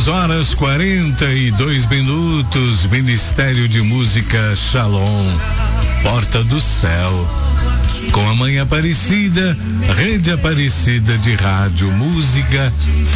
6h42. Ministério de Música Shalom, Porta do Céu, com a Mãe Aparecida, Rede Aparecida de Rádio, Música,